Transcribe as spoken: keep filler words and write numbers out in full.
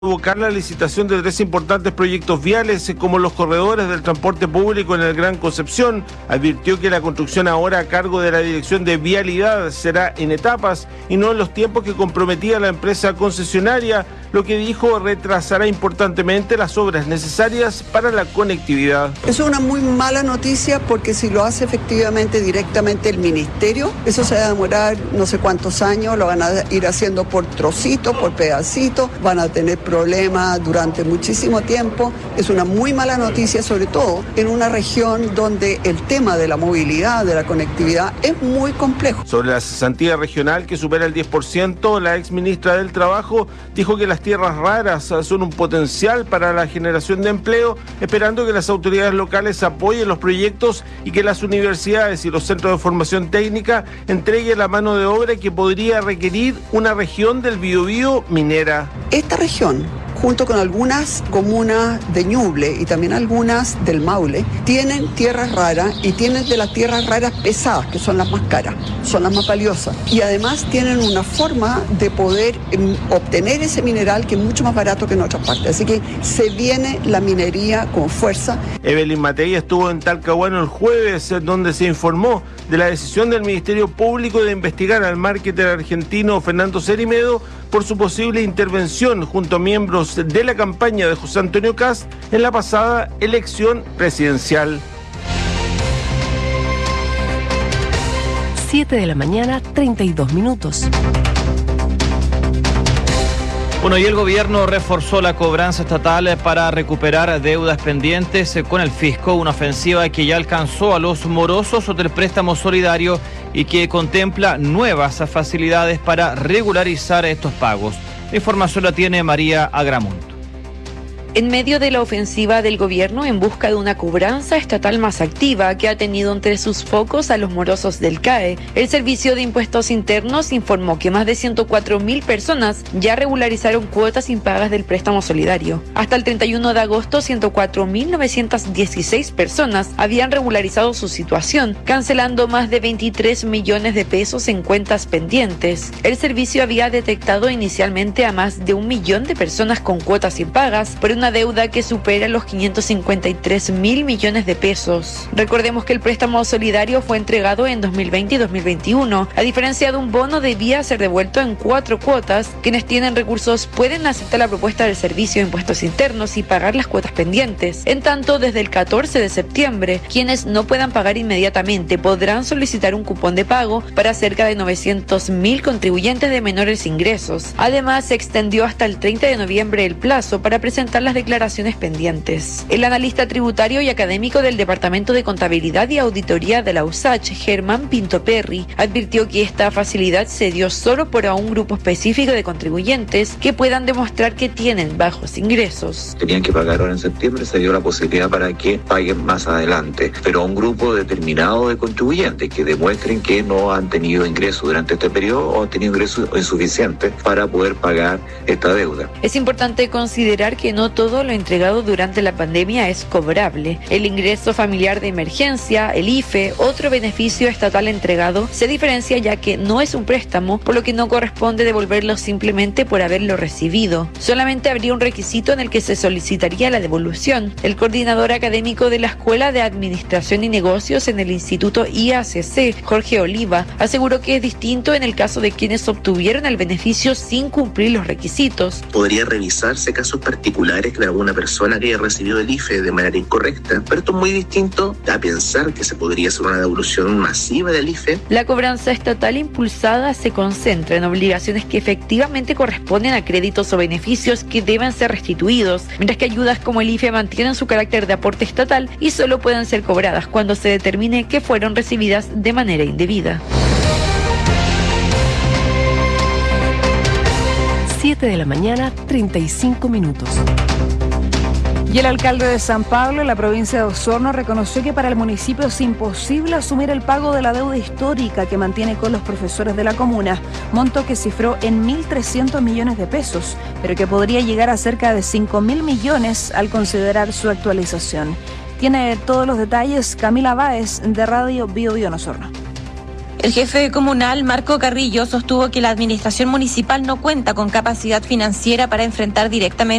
convocar la licitación de tres importantes proyectos viales como los corredores del transporte público en el Gran Concepción. Advirtió que la construcción ahora a cargo de la Dirección de Vialidad será en etapas y no en los tiempos que comprometía la empresa concesionaria, lo que dijo retrasará importantemente las obras necesarias para la conectividad. Es una muy mala noticia porque si lo hace efectivamente directamente el ministerio, eso se va a demorar no sé cuántos años, lo van a ir haciendo por trocito, por pedacito, van a tener problemas durante muchísimo tiempo. Es una muy mala noticia, sobre todo en una región donde el tema de la movilidad, de la conectividad, es muy complejo. Sobre la cesantía regional que supera el diez por ciento, la ex ministra del Trabajo dijo que las tierras raras son un potencial para la generación de empleo, esperando que las autoridades locales apoyen los proyectos y que las universidades y los centros de formación técnica entreguen la mano de obra que podría requerir una región del Biobío minera. Esta región, junto con algunas comunas de Ñuble y también algunas del Maule, tienen tierras raras y tienen de las tierras raras pesadas, que son las más caras, son las más valiosas. Y además tienen una forma de poder eh, obtener ese mineral que es mucho más barato que en otras partes. Así que se viene la minería con fuerza. Evelyn Matei estuvo en Talcahuano el jueves, donde se informó de la decisión del Ministerio Público de investigar al marketer argentino Fernando Cerimedo por su posible intervención junto a miembros de la campaña de José Antonio Kast en la pasada elección presidencial. siete de la mañana, treinta y dos minutos. Bueno, y el gobierno reforzó la cobranza estatal para recuperar deudas pendientes con el fisco, una ofensiva que ya alcanzó a los morosos del préstamo solidario y que contempla nuevas facilidades para regularizar estos pagos. La información la tiene María Agramunt. En medio de la ofensiva del gobierno en busca de una cobranza estatal más activa que ha tenido entre sus focos a los morosos del C A E, el Servicio de Impuestos Internos informó que más de ciento cuatro mil personas ya regularizaron cuotas impagas del préstamo solidario. Hasta el treinta y uno de agosto, ciento cuatro mil novecientas dieciséis personas habían regularizado su situación, cancelando más de veintitrés millones de pesos en cuentas pendientes. El servicio había detectado inicialmente a más de un millón de personas con cuotas impagas por una deuda que supera los quinientos cincuenta y tres mil millones de pesos. Recordemos que el préstamo solidario fue entregado en dos mil veinte y dos mil veintiuno. A diferencia de un bono, debía ser devuelto en cuatro cuotas. Quienes tienen recursos pueden aceptar la propuesta del Servicio de Impuestos Internos y pagar las cuotas pendientes. En tanto, desde el catorce de septiembre, quienes no puedan pagar inmediatamente podrán solicitar un cupón de pago para cerca de novecientos mil contribuyentes de menores ingresos. Además, se extendió hasta el treinta de noviembre el plazo para presentar las declaraciones pendientes. El analista tributario y académico del Departamento de Contabilidad y Auditoría de la U S A C H, Germán Pinto Perry, advirtió que esta facilidad se dio solo por a un grupo específico de contribuyentes que puedan demostrar que tienen bajos ingresos. Tenían que pagar ahora en septiembre, se dio la posibilidad para que paguen más adelante, pero a un grupo determinado de contribuyentes que demuestren que no han tenido ingresos durante este periodo o han tenido ingresos insuficientes para poder pagar esta deuda. Es importante considerar que no todo lo entregado durante la pandemia es cobrable. El ingreso familiar de emergencia, el I F E, otro beneficio estatal entregado, se diferencia ya que no es un préstamo, por lo que no corresponde devolverlo simplemente por haberlo recibido. Solamente habría un requisito en el que se solicitaría la devolución. El coordinador académico de la Escuela de Administración y Negocios en el Instituto I A C C, Jorge Oliva, aseguró que es distinto en el caso de quienes obtuvieron el beneficio sin cumplir los requisitos. Podría revisarse casos particulares de alguna persona que haya recibido el I F E de manera incorrecta, pero esto es muy distinto a pensar que se podría hacer una devolución masiva del I F E. La cobranza estatal impulsada se concentra en obligaciones que efectivamente corresponden a créditos o beneficios que deben ser restituidos, mientras que ayudas como el I F E mantienen su carácter de aporte estatal y solo pueden ser cobradas cuando se determine que fueron recibidas de manera indebida. siete de la mañana, treinta y cinco minutos. Y el alcalde de San Pablo, en la provincia de Osorno, reconoció que para el municipio es imposible asumir el pago de la deuda histórica que mantiene con los profesores de la comuna, monto que cifró en mil trescientos millones de pesos, pero que podría llegar a cerca de cinco mil millones al considerar su actualización. Tiene todos los detalles Camila Báez, de Radio Bio Bio en Osorno. El jefe comunal, Marco Carrillo, sostuvo que la administración municipal no cuenta con capacidad financiera para enfrentar directamente